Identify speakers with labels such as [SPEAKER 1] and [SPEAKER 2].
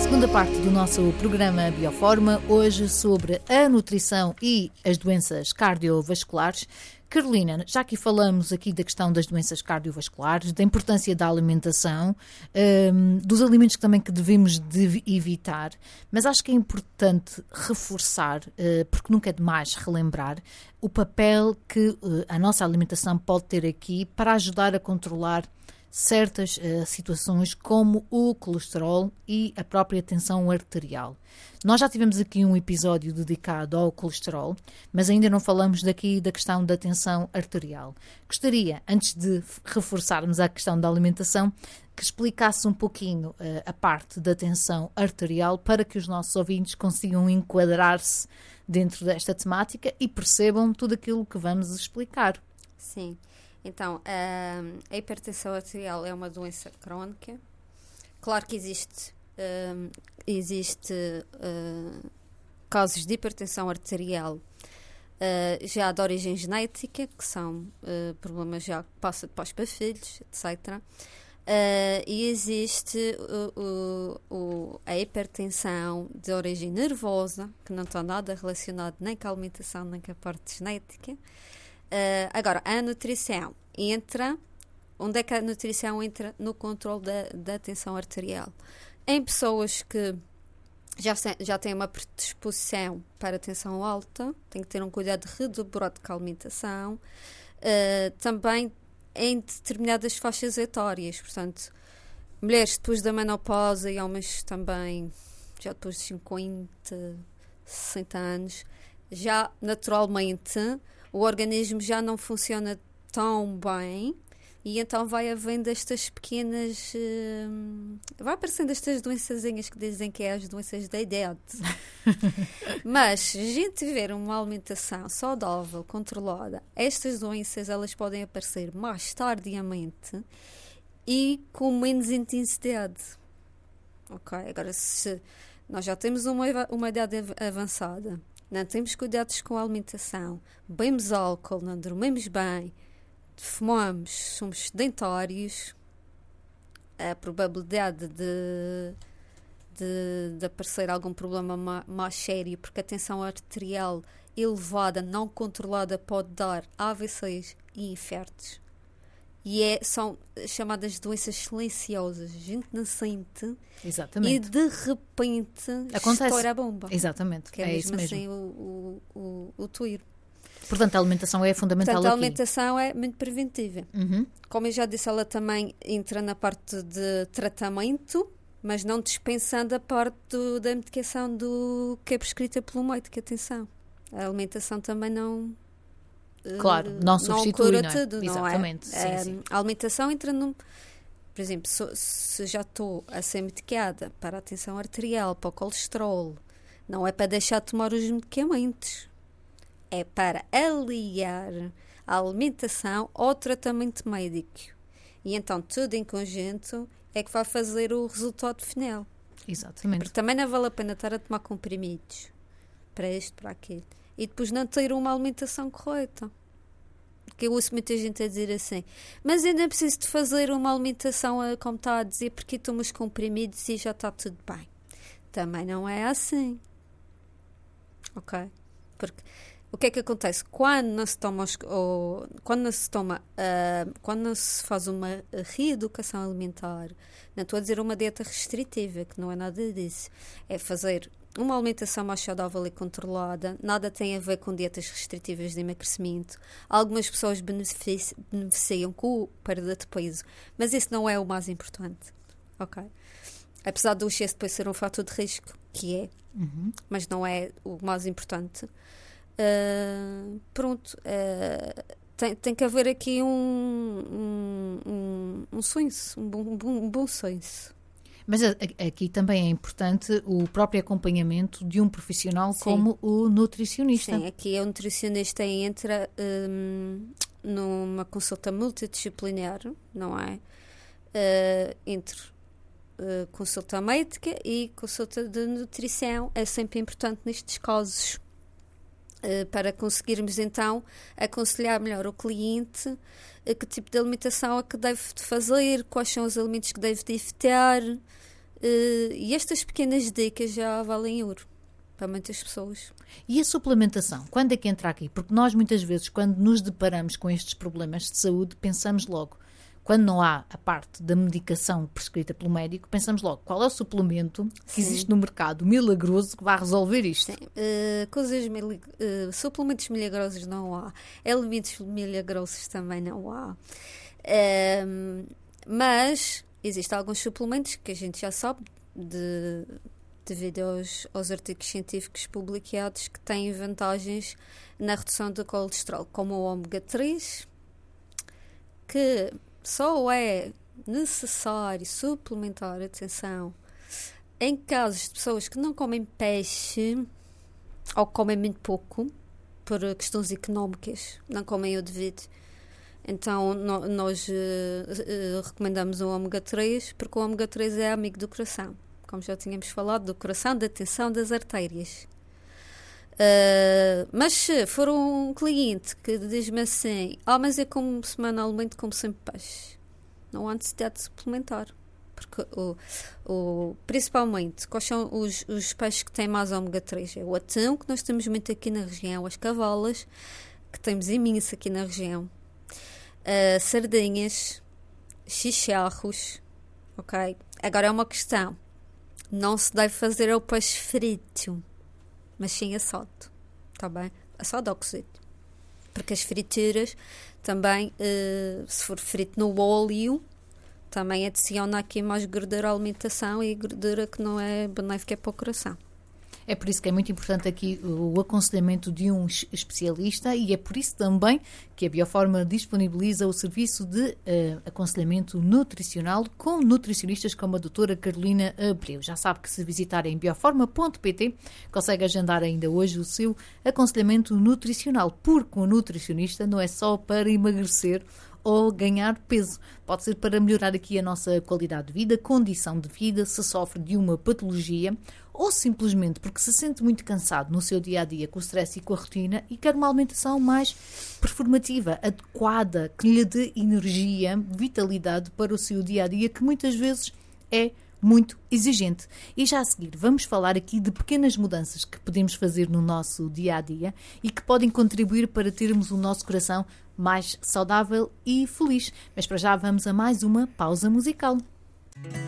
[SPEAKER 1] Segunda parte do nosso programa Bioforma, hoje sobre a nutrição e as doenças cardiovasculares. Carolina, já que falamos aqui da questão das doenças cardiovasculares, da importância da alimentação, dos alimentos também que devemos evitar, mas acho que é importante reforçar, porque nunca é demais relembrar, o papel que a nossa alimentação pode ter aqui para ajudar a controlar certas situações como o colesterol e a própria tensão arterial. Nós já tivemos aqui um episódio dedicado ao colesterol, mas ainda não falamos daqui da questão da tensão arterial. Gostaria, antes de reforçarmos a questão da alimentação, que explicasse um pouquinho a parte da tensão arterial para que os nossos ouvintes consigam enquadrar-se dentro desta temática e percebam tudo aquilo que vamos explicar.
[SPEAKER 2] Sim. Então, a hipertensão arterial é uma doença crónica. Claro que existe casos de hipertensão arterial já de origem genética, que são problemas já que passam de pais para filhos, etc. E existe a hipertensão de origem nervosa, que não está nada relacionado nem com a alimentação, nem com a parte genética. Agora, a nutrição entra... Onde é que a nutrição entra no controle da tensão arterial? Em pessoas que já têm uma predisposição para a tensão alta, têm que ter um cuidado redobrado com a alimentação. Também em determinadas faixas etárias, portanto, mulheres depois da menopausa e homens também já depois de 50, 60 anos, já naturalmente o organismo já não funciona tão bem e então vai havendo estas pequenas... vai aparecendo estas doençazinhas que dizem que é as doenças da idade. Mas se a gente tiver uma alimentação saudável, controlada, estas doenças elas podem aparecer mais tardiamente e com menos intensidade. Ok? Agora, se nós já temos uma idade avançada, não temos cuidados com a alimentação, bebemos álcool, não dormimos bem, fumamos, somos sedentários, a probabilidade de aparecer algum problema mais sério, porque a tensão arterial elevada, não controlada, pode dar AVCs e infartos. E são chamadas doenças silenciosas. A gente não sente.
[SPEAKER 1] Exatamente.
[SPEAKER 2] E de repente estoura a bomba.
[SPEAKER 1] Exatamente.
[SPEAKER 2] Que é mesmo assim o tuiro.
[SPEAKER 1] Portanto, a alimentação é fundamental aqui.
[SPEAKER 2] A alimentação é muito preventiva.
[SPEAKER 1] Uhum.
[SPEAKER 2] Como eu já disse, ela também entra na parte de tratamento, mas não dispensando a parte da medicação que é prescrita pelo médico. Atenção, a alimentação também não...
[SPEAKER 1] Claro, não substitui,
[SPEAKER 2] cura
[SPEAKER 1] não é?
[SPEAKER 2] tudo,
[SPEAKER 1] Exatamente,
[SPEAKER 2] não é?
[SPEAKER 1] Sim.
[SPEAKER 2] A alimentação entra num... Por exemplo, se já estou a ser medicada para a tensão arterial, para o colesterol, não é para deixar de tomar os medicamentos. É para aliar a alimentação ao tratamento médico. E então tudo em conjunto é que vai fazer o resultado final.
[SPEAKER 1] Exatamente.
[SPEAKER 2] Porque também não vale a pena estar a tomar comprimidos para isto, para aquilo. E depois não ter uma alimentação correta. Porque eu ouço muita gente a dizer assim, mas ainda preciso de fazer uma alimentação como está a dizer, porque tomo os comprimidos e já está tudo bem. Também não é assim. Ok? Porque o que é que acontece? Quando não se faz uma reeducação alimentar, não estou a dizer uma dieta restritiva, que não é nada disso, é fazer uma alimentação mais saudável e controlada, nada tem a ver com dietas restritivas de emagrecimento. Algumas pessoas beneficiam com a perda de peso, mas isso não é o mais importante, ok? Apesar do excesso depois ser um fator de risco, que é, mas não é o mais importante. Tem que haver aqui um senso, um bom senso.
[SPEAKER 1] Mas aqui também é importante o próprio acompanhamento de um profissional como o nutricionista.
[SPEAKER 2] Sim, aqui o nutricionista entra numa consulta multidisciplinar, não é? Entre consulta médica e consulta de nutrição é sempre importante nestes casos. Para conseguirmos então aconselhar melhor o cliente que tipo de alimentação é que deve fazer, quais são os alimentos que deve evitar, E estas pequenas dicas já valem ouro para muitas pessoas.
[SPEAKER 1] E a suplementação, quando é que entra aqui? Porque nós muitas vezes, quando nos deparamos com estes problemas de saúde, pensamos logo, quando não há a parte da medicação prescrita pelo médico, pensamos logo, qual é o suplemento que existe no mercado milagroso que vai resolver isto?
[SPEAKER 2] Sim. Suplementos milagrosos não há. Elementos milagrosos também não há. Mas existem alguns suplementos que a gente já sabe devido aos artigos científicos publicados que têm vantagens na redução do colesterol, como o ômega 3, que só é necessário suplementar, atenção, em casos de pessoas que não comem peixe ou comem muito pouco, por questões económicas, não comem o devido. Então, nós recomendamos o ômega 3, porque o ômega 3 é amigo do coração. Como já tínhamos falado, do coração, da tensão das artérias. Mas se for um cliente que diz-me assim, mas eu como semanalmente, como sempre peixe, não há necessidade de suplementar. Porque principalmente, quais são os peixes que têm mais ômega 3? É o atum, que nós temos muito aqui na região, as cavalas, que temos imenso aqui na região, sardinhas, chicharros, ok? Agora é uma questão, não se deve fazer o peixe frito, mas sim assado, está bem? Assado ou cozido. Porque as frituras também, se for frito no óleo, também adiciona aqui mais gordura à alimentação e gordura que não é benéfica para o coração.
[SPEAKER 1] É por isso que é muito importante aqui o aconselhamento de um especialista e é por isso também que a Bioforma disponibiliza o serviço de aconselhamento nutricional com nutricionistas como a doutora Carolina Abreu. Já sabe que se visitarem bioforma.pt consegue agendar ainda hoje o seu aconselhamento nutricional, porque o nutricionista não é só para emagrecer ou ganhar peso. Pode ser para melhorar aqui a nossa qualidade de vida, condição de vida, se sofre de uma patologia ou simplesmente porque se sente muito cansado no seu dia-a-dia com o stress e com a rotina e quer uma alimentação mais performativa, adequada, que lhe dê energia, vitalidade para o seu dia-a-dia, que muitas vezes é muito exigente. E já a seguir vamos falar aqui de pequenas mudanças que podemos fazer no nosso dia-a-dia e que podem contribuir para termos o nosso coração mais saudável e feliz. Mas para já vamos a mais uma pausa musical.